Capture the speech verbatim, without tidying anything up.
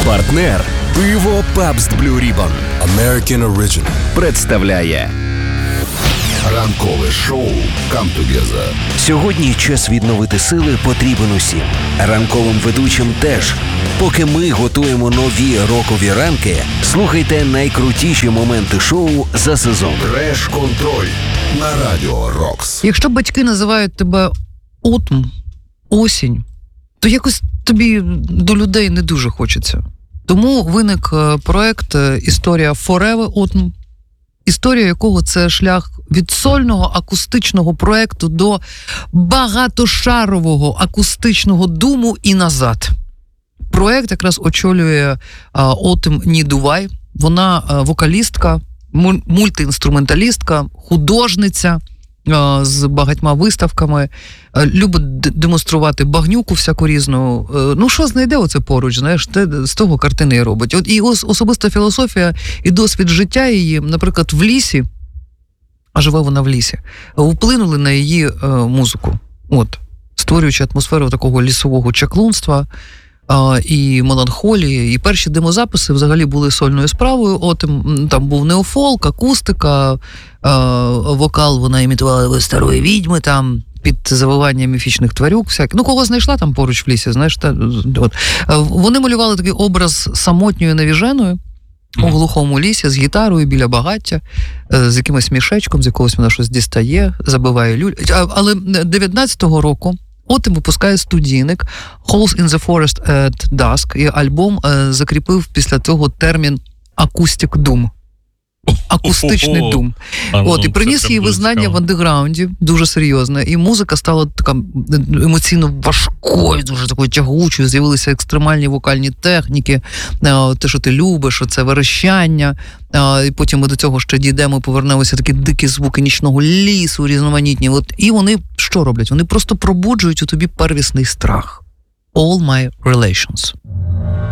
Партнер пиво Pabst Blue Ribbon American Original представляє ранкове шоу Come Together. Сьогодні час відновити сили потрібен усім. Ранковим ведучим теж. Поки ми готуємо нові рокові ранки, слухайте найкрутіші моменти шоу за сезон. Треш-контроль на Радіо Рокс. Якщо батьки називають тебе «Autumn», «Осінь», то якось тобі до людей не дуже хочеться. Тому виник проект «Історія Forever Autumn», історія якого це шлях від сольного акустичного проекту до багатошарового акустичного думу і назад. Проект якраз очолює Autumn Нідувай. Вона вокалістка, мультиінструменталістка, художниця з багатьма виставками, любить демонструвати багнюку всяку різну. Ну, що знайде оце поруч, знаєш, те, з того картини і робить. От і особиста філософія і досвід життя її, наприклад, в лісі, а живе вона в лісі, вплинули на її е, музику. От, створюючи атмосферу такого лісового чаклунства е, і меланхолії. І перші демозаписи взагалі були сольною справою. От, там був неофолк, акустика, е, вокал вона імітувала старої відьми, там, під завивання міфічних тварюк, всякі. Ну, кого знайшла там поруч в лісі, знаєш, та, от. Вони малювали такий образ самотньої навіженої у глухому лісі з гітарою біля багаття, з якимось мішечком, з якогось вона щось дістає, забиває люль. Але дев'ятнадцятого року Autumn випускає студійник Holes in the Forest at Dusk, і альбом закріпив після цього термін «Acoustic Doom». Акустичний дум. От, і приніс їй визнання в андеграунді, дуже серйозне, і музика стала така емоційно важкою, дуже такою тягучою, з'явилися екстремальні вокальні техніки, те, що ти любиш, це верещання, і потім ми до цього ще дійдемо, повернемося, такі дикі звуки нічного лісу, різноманітні. От, і вони що роблять? Вони просто пробуджують у тобі первісний страх. All my relations.